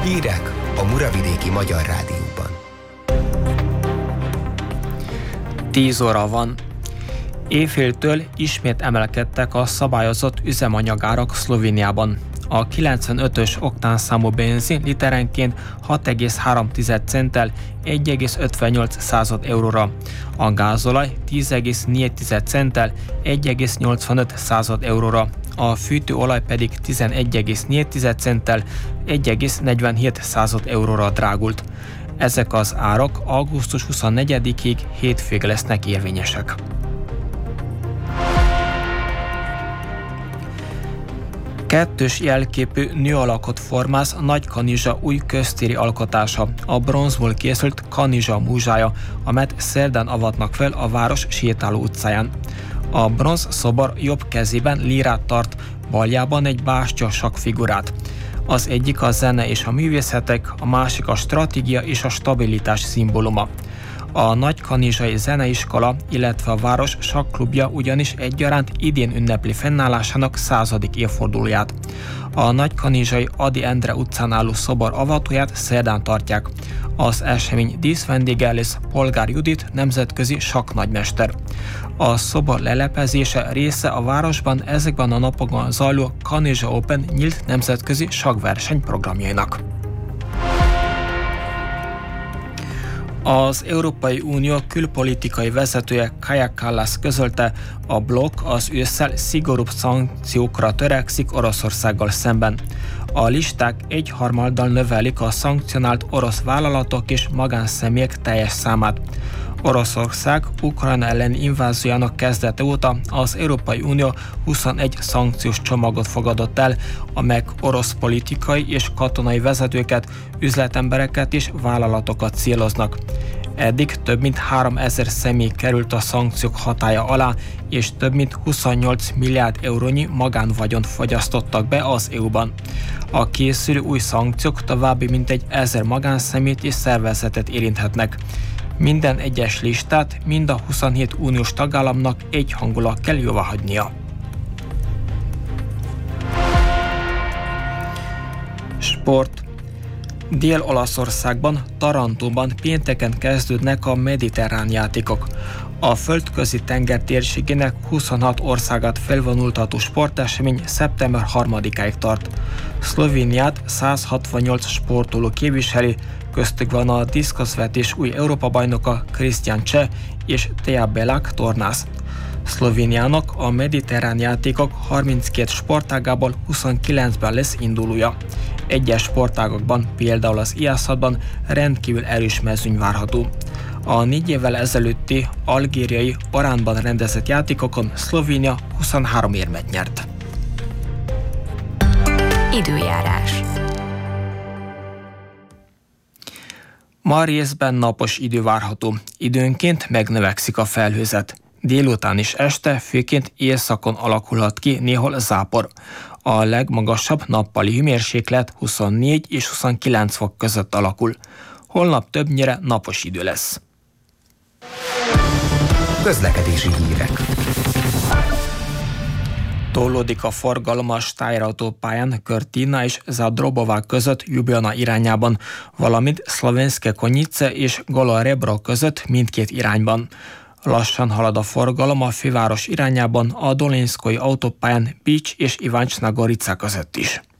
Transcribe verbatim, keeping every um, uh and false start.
Hírek a Muravidéki Magyar Rádióban. tíz óra van. Éjféltől ismét emelkedtek a szabályozott üzemanyagárak Szlovéniában. A kilencvenötös oktánszámú benzin literenként hat egész három centtel egy egész ötvennyolc euróra, a gázolaj tíz egész négy centtel egy egész nyolcvanöt euróra, a fűtőolaj pedig tizenegy egész négy centtel egy egész negyvenhét euróra drágult. Ezek az árak augusztus huszonnegyedikéig hétfőig lesznek érvényesek. Kettős jelképű nőalakot formáz Nagykanizsa új köztéri alkotása, a bronzból készült Kanizsa múzsája, amelyet szerdán avatnak fel a város sétáló utcáján. A bronz szobor jobb kezében lírát tart, baljában egy bástya sakkfigurát. Az egyik a zene és a művészetek, a másik a stratégia és a stabilitás szimbóluma. A Nagykanizsai Zeneiskola, illetve a város sakklubja ugyanis egyaránt idén ünnepli fennállásának századik évfordulóját. A Nagykanizsai Ady Endre utcán álló szobor avatóját szerdán tartják. Az esemény díszvendége lesz Polgár Judit, nemzetközi sakknagymester. A szobor lelepezése része a városban ezekben a napokban zajló Kanizsa Open nyílt nemzetközi sakkverseny programjainak. Az Európai Unió külpolitikai vezetője Kaja Kallas közölte, a blokk az ősszel szigorúbb szankciókra törekszik Oroszországgal szemben. A listák egyharmaddal növelik a szankcionált orosz vállalatok és magánszemélyek teljes számát. Oroszország Ukrajna elleni inváziójának kezdete óta az Európai Unió huszonegy szankciós csomagot fogadott el, amelyek orosz politikai és katonai vezetőket, üzletembereket és vállalatokat céloznak. Eddig több mint háromezer személy került a szankciók hatálya alá, és több mint huszonnyolc milliárd eurónyi magánvagyont fogyasztottak be az é u-ban. A készülő új szankciók további mintegy ezer magánszemélyt és szervezetet érinthetnek. Minden egyes listát mind a huszonhét uniós tagállamnak egyhangulag kell jóváhagynia. Sport. Dél-Olaszországban, Tarantóban pénteken kezdődnek a mediterrán játékok. A földközi tenger térségének huszonhat országát felvonultató sportesemény szeptember harmadikáig tart. Szlovéniát száz hatvannyolc sportoló képviseli, köztük van a diszkoszvetés új Európa-bajnoka Krisztián Cseh és Thea Belák tornász. Szlovéniának a mediterrán játékok harminckét sportágából huszonkilencben lesz indulója. Egyes sportágokban, például az iászatban rendkívül erős mezőny várható. A négy évvel ezelőtti algériai Oránban rendezett játékokon Szlovénia huszonhárom érmet nyert. Időjárás. Ma részben napos idő várható. Időnként megnövekszik a felhőzet. Délután és este főként északon alakulhat ki néhol zápor. A legmagasabb nappali hőmérséklet huszonnégy és huszonkilenc fok között alakul. Holnap többnyire napos idő lesz. Közlekedési hírek. Tollódik a forgalom a Steyr autópályán Körtina és Zadrobová között Ljubljana irányában, valamint Szlovenské Konjice és Gola Rebro között mindkét irányban. Lassan halad a forgalom a főváros irányában a Dolinszkói autópályán Bics és Iváncsna Gorica között is.